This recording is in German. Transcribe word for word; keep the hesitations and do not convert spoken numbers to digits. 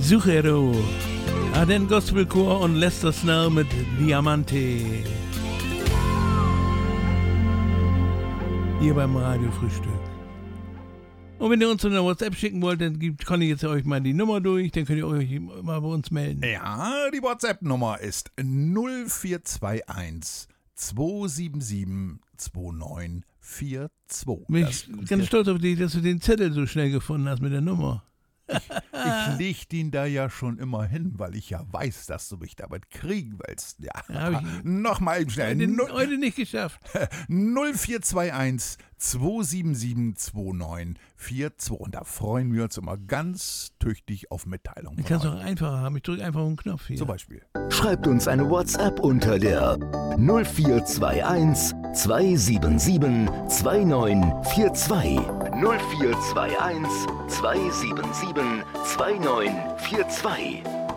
Zucchero. Arden Gospelchor und Lester Snell mit Diamante. Hier beim Radiofrühstück. Und wenn ihr uns eine WhatsApp schicken wollt, dann gibt, kann ich jetzt euch mal die Nummer durch, dann könnt ihr euch mal bei uns melden. Ja, die WhatsApp-Nummer ist null vier zwei eins zwei sieben sieben zwei neun vier zwei. Bin ich ganz stolz auf dich, dass du den Zettel so schnell gefunden hast mit der Nummer. Ich leg den da ja schon immer hin, weil ich ja weiß, dass du mich damit kriegen willst. Ja, ja nochmal eben schnell. Den Null, heute nicht geschafft. null vier zwei eins zwei sieben sieben zwei neun vier zwei. Und da freuen wir uns immer ganz tüchtig auf Mitteilungen. Ich kann es auch einfacher haben. Ich drücke einfach einen Knopf hier. Zum Beispiel. Schreibt uns eine WhatsApp unter der null vier zwei eins zwei sieben sieben zwei neun vier zwei. null vier zwei eins zwei sieben sieben zwei neun vier zwei.